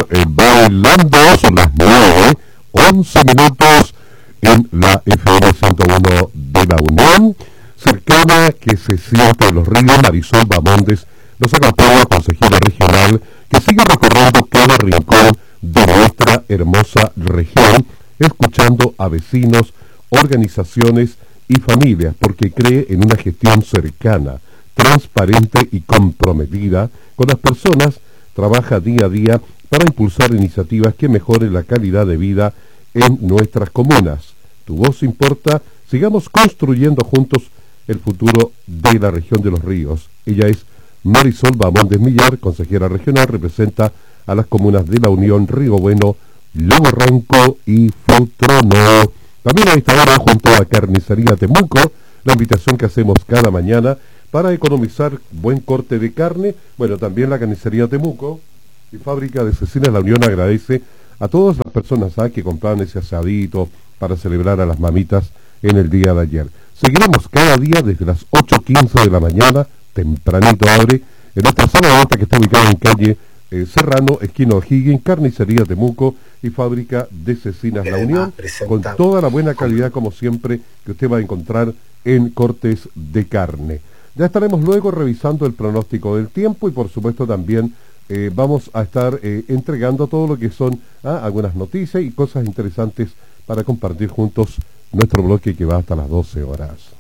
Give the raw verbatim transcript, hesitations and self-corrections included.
eh, bailando, son las nueve, once minutos en la F M ciento uno de la Unión, cercana que se siente en los ríos. Marisol Bamondes nos acompaña, consejera regional, que sigue recorriendo cada rincón de nuestra hermosa región, escuchando a vecinos, organizaciones y familias, porque cree en una gestión cercana, transparente y comprometida con las personas. Trabaja día a día para impulsar iniciativas que mejoren la calidad de vida en nuestras comunas. Tu voz importa, sigamos construyendo juntos el futuro de la región de los ríos. Ella es Marisol Bamondes Millar, consejera regional, representa a las comunas de La Unión, Río Bueno, Lobo Ranco y Futrono. También a esta hora, junto a Carnicería Temuco, la invitación que hacemos cada mañana para economizar buen corte de carne. Bueno, también la Carnicería Temuco y Fábrica de Cecinas La Unión agradece a todas las personas ¿ah? que compraron ese asadito para celebrar a las mamitas en el día de ayer. Seguiremos cada día desde las ocho quince de la mañana, tempranito abre, en nuestra sala de venta que está ubicada en calle eh, Serrano, esquina O'Higgins, Carnicería Temuco y Fábrica de Cecinas La Unión, con toda la buena calidad como siempre que usted va a encontrar en cortes de carne. Ya estaremos luego revisando el pronóstico del tiempo y por supuesto también eh, vamos a estar eh, entregando todo lo que son ah, algunas noticias y cosas interesantes para compartir juntos nuestro bloque que va hasta las doce horas.